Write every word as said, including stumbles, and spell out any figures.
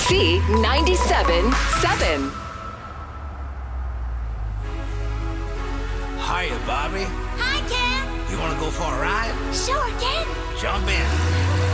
C ninety-seven point seven. Hiya, Bobby. Hi, Ken. You want to go for a ride? Sure, Ken. Jump in.